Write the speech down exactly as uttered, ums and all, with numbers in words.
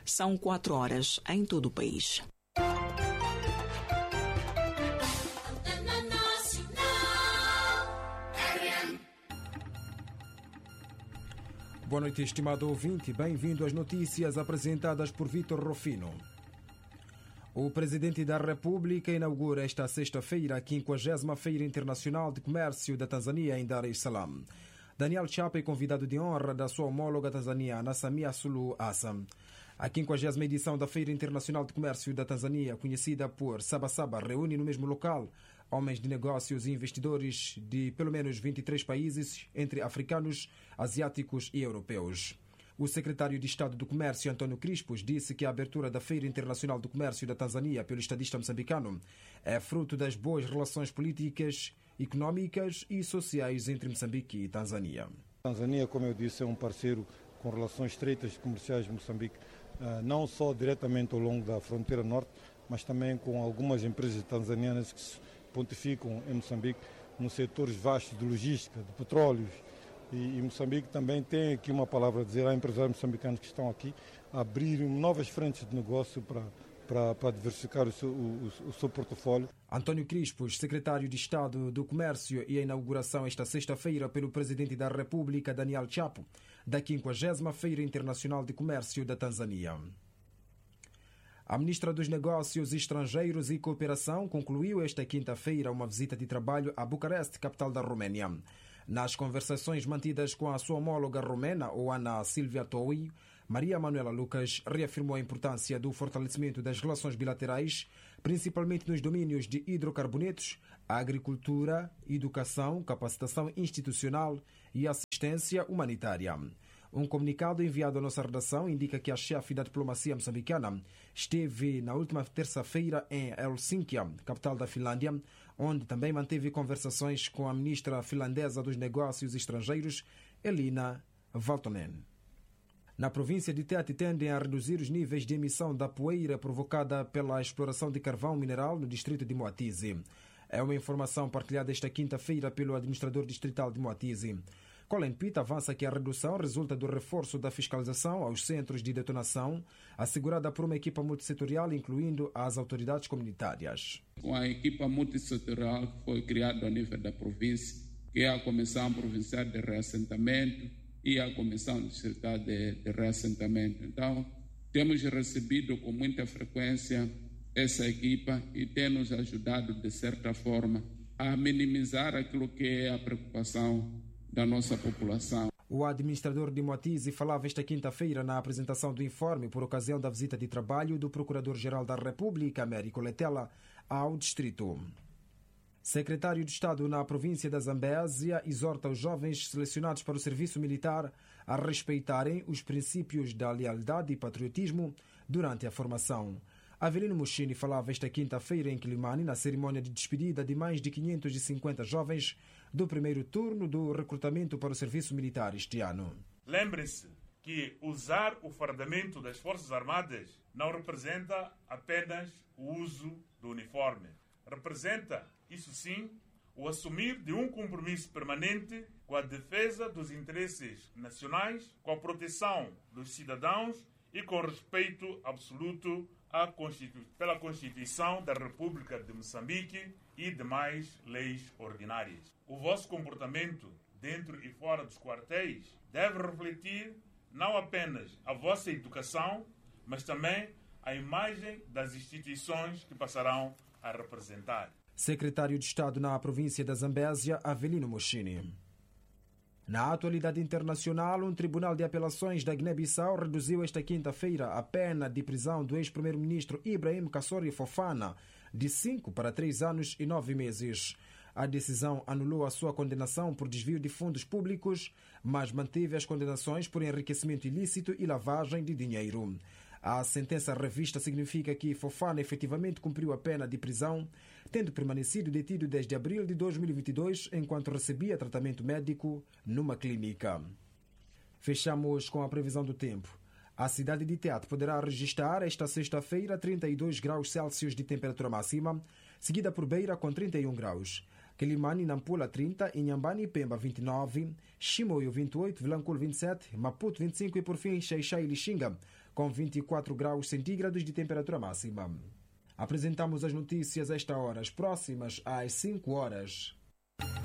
São quatro horas em todo o país. Boa noite, estimado ouvinte. Bem-vindo às notícias apresentadas por Vítor Rufino. O Presidente da República inaugura esta sexta-feira a quinquagésima Feira Internacional de Comércio da Tanzânia em Dar es Salaam. Daniel Chapo é convidado de honra da sua homóloga tanzaniana Samia Suluhu Hassan. A quinquagésima edição da Feira Internacional de Comércio da Tanzânia, conhecida por Sabasaba, reúne no mesmo local homens de negócios e investidores de pelo menos vinte e três países, entre africanos, asiáticos e europeus. O secretário de Estado do Comércio, Antônio Crispos, disse que a abertura da Feira Internacional do Comércio da Tanzânia pelo estadista moçambicano é fruto das boas relações políticas, económicas e sociais entre Moçambique e Tanzânia. A Tanzânia, como eu disse, é um parceiro com relações estreitas comerciais de Moçambique, não só diretamente ao longo da fronteira norte, mas também com algumas empresas tanzanianas que se pontificam em Moçambique nos setores vastos de logística, de petróleos. E, e Moçambique também tem aqui uma palavra a dizer a empresários moçambicanos que estão aqui a abrir novas frentes de negócio para, para, para diversificar o seu, o, o seu portfólio. Antônio Crispos, secretário de Estado do Comércio, e a inauguração esta sexta-feira pelo Presidente da República, Daniel Chapo, da quinquagésima Feira Internacional de Comércio da Tanzânia. A Ministra dos Negócios Estrangeiros e Cooperação concluiu esta quinta-feira uma visita de trabalho a Bucareste, capital da Roménia. Nas conversações mantidas com a sua homóloga romena, Oana Silvia Toui, Maria Manuela Lucas reafirmou a importância do fortalecimento das relações bilaterais, principalmente nos domínios de hidrocarbonetos, agricultura, educação, capacitação institucional e assistência humanitária. Um comunicado enviado à nossa redação indica que a chefe da diplomacia moçambicana esteve na última terça-feira em Helsínquia, capital da Finlândia, onde também manteve conversações com a ministra finlandesa dos Negócios Estrangeiros, Elina Valtonen. Na província de Tete tendem a reduzir os níveis de emissão da poeira provocada pela exploração de carvão mineral no distrito de Moatize. É uma informação partilhada esta quinta-feira pelo administrador distrital de Moatize. Colin Pitt avança que a redução resulta do reforço da fiscalização aos centros de detonação, assegurada por uma equipa multissetorial, incluindo as autoridades comunitárias. Uma equipa multissetorial que foi criada ao nível da província, que é a Comissão Provincial de Reassentamento e a Comissão Distrital de, de Reassentamento. Então, temos recebido com muita frequência essa equipa e tem nos ajudado, de certa forma, a minimizar aquilo que é a preocupação da nossa população. O administrador de Moatize falava esta quinta-feira na apresentação do informe por ocasião da visita de trabalho do Procurador-Geral da República, Américo Letela, ao distrito. Secretário de Estado na província da Zambésia exorta os jovens selecionados para o serviço militar a respeitarem os princípios da lealdade e patriotismo durante a formação. Avelino Mushini falava esta quinta-feira em Quilimane na cerimônia de despedida de mais de quinhentos e cinquenta jovens do primeiro turno do recrutamento para o serviço militar este ano. Lembre-se que usar o fardamento das Forças Armadas não representa apenas o uso do uniforme. Representa, isso sim, o assumir de um compromisso permanente com a defesa dos interesses nacionais, com a proteção dos cidadãos e com respeito absoluto à Constitu... pela Constituição da República de Moçambique e demais leis ordinárias. O vosso comportamento dentro e fora dos quartéis deve refletir não apenas a vossa educação, mas também a imagem das instituições que passarão a representar. Secretário de Estado na província da Zambésia, Avelino Mushini. Na atualidade internacional, um tribunal de apelações da Guiné-Bissau reduziu esta quinta-feira a pena de prisão do ex-primeiro-ministro Ibrahim Kassori Fofana de cinco para três anos e nove meses. A decisão anulou a sua condenação por desvio de fundos públicos, mas manteve as condenações por enriquecimento ilícito e lavagem de dinheiro. A sentença revista significa que Fofana efetivamente cumpriu a pena de prisão, tendo permanecido detido desde abril de dois mil e vinte e dois, enquanto recebia tratamento médico numa clínica. Fechamos com a previsão do tempo. A cidade de Tete poderá registrar esta sexta-feira trinta e dois graus Celsius de temperatura máxima, seguida por Beira com trinta e um graus. Quilimane e Nampula trinta, Inhambane e Pemba vinte e nove, Chimoio vinte e oito, Vilanculo vinte e sete, Maputo vinte e cinco e por fim Xai-Xai e Lixinga com vinte e quatro graus centígrados de temperatura máxima. Apresentamos as notícias a esta hora, as próximas às cinco horas.